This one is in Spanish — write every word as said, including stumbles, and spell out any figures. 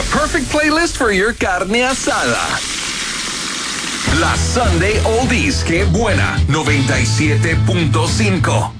perfect playlist for your carne asada. La Sunday Oldies, que buena, noventa y siete punto cinco.